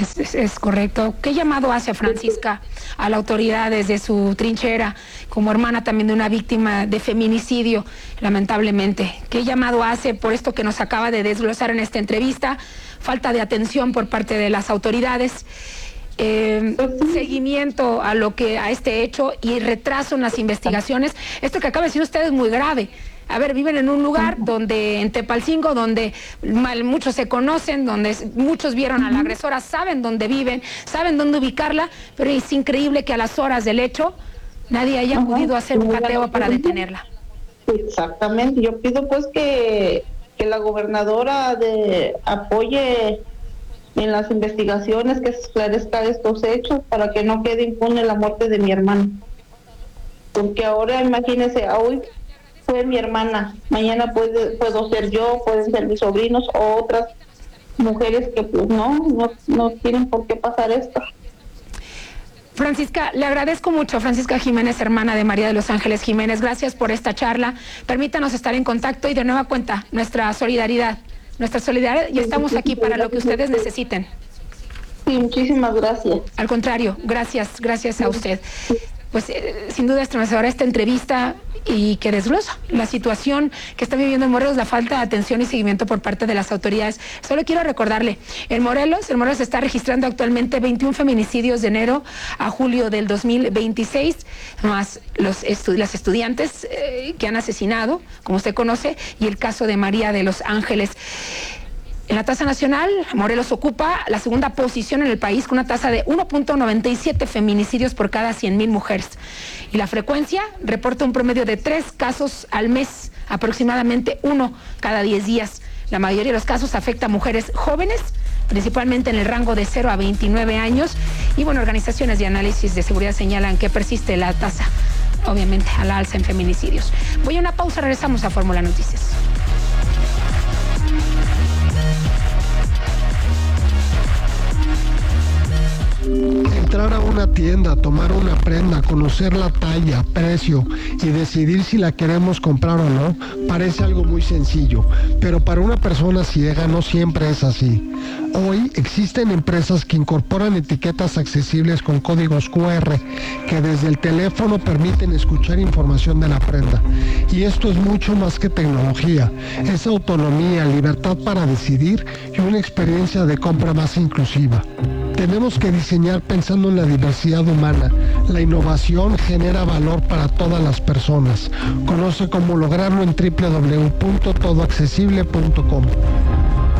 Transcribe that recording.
Es correcto. ¿Qué llamado hace Francisca a la autoridad desde su trinchera, como hermana también de una víctima de feminicidio, lamentablemente? ¿Qué llamado hace por esto que nos acaba de desglosar en esta entrevista? Falta de atención por parte de las autoridades, seguimiento a este hecho y retraso en las investigaciones. Esto que acaba de decir usted es muy grave. A ver, viven en un lugar en Tepalcingo, donde muchos se conocen, donde muchos vieron a la agresora, saben dónde viven, saben dónde ubicarla, pero es increíble que a las horas del hecho nadie haya podido hacer un cateo para detenerla. Exactamente, yo pido pues que la gobernadora apoye en las investigaciones, que se esclarezca estos hechos para que no quede impune la muerte de mi hermana. Porque ahora imagínense, hoy fue mi hermana, mañana puedo ser yo, pueden ser mis sobrinos o otras mujeres que pues no tienen por qué pasar esto. Francisca, le agradezco mucho. Francisca Jiménez, hermana de María de los Ángeles Jiménez, gracias por esta charla. Permítanos estar en contacto y de nueva cuenta nuestra solidaridad y estamos aquí para lo que ustedes necesiten. Sí, muchísimas gracias. Al contrario, gracias a usted. Pues sin duda estremecedora esta entrevista y que desglosa la situación que está viviendo en Morelos, la falta de atención y seguimiento por parte de las autoridades. Solo quiero recordarle, en Morelos está registrando actualmente 21 feminicidios de enero a julio del 2026, más las estudiantes que han asesinado, como usted conoce, y el caso de María de los Ángeles. En la tasa nacional, Morelos ocupa la segunda posición en el país con una tasa de 1.97 feminicidios por cada 100,000 mujeres. Y la frecuencia reporta un promedio de 3 casos al mes, aproximadamente 1 cada 10 días. La mayoría de los casos afecta a mujeres jóvenes, principalmente en el rango de 0 a 29 años. Y organizaciones de análisis de seguridad señalan que persiste la tasa, obviamente, a la alza en feminicidios. Voy a una pausa, regresamos a Fórmula Noticias. Entrar a una tienda, tomar una prenda, conocer la talla, precio y decidir si la queremos comprar o no, parece algo muy sencillo, pero para una persona ciega no siempre es así. Hoy existen empresas que incorporan etiquetas accesibles con códigos QR que desde el teléfono permiten escuchar información de la prenda. Y esto es mucho más que tecnología, es autonomía, libertad para decidir y una experiencia de compra más inclusiva. Tenemos que diseñar pensando en la diversidad humana. La innovación genera valor para todas las personas. Conoce cómo lograrlo en www.todoaccesible.com.